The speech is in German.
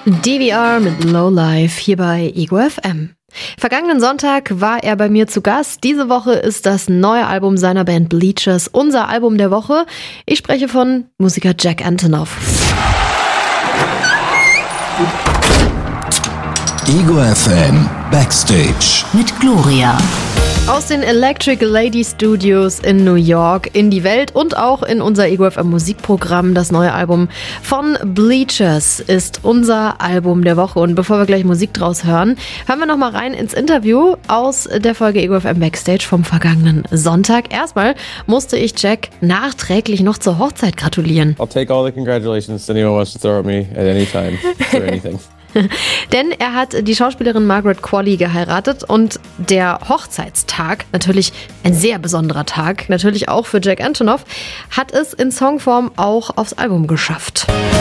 DVR mit Low Life hier bei Ego FM. Vergangenen Sonntag war er bei mir zu Gast. Diese Woche ist das neue Album seiner Band Bleachers unser Album der Woche. Ich spreche von Musiker Jack Antonoff. Ego FM Backstage mit Gloria. Aus den Electric Lady Studios in New York in die Welt und auch in unser Ego FM Musikprogramm. Das neue Album von Bleachers ist unser Album der Woche. Und bevor wir gleich Musik draus hören, hören wir noch mal rein ins Interview aus der Folge Ego FM Backstage vom vergangenen Sonntag. Erstmal musste ich Jack nachträglich noch zur Hochzeit gratulieren. I'll take all the congratulations anyone wants to throw at me at any time for anything. Denn er hat die Schauspielerin Margaret Qualley geheiratet und der Hochzeitstag, natürlich ein sehr besonderer Tag, natürlich auch für Jack Antonoff, hat es in Songform auch aufs Album geschafft.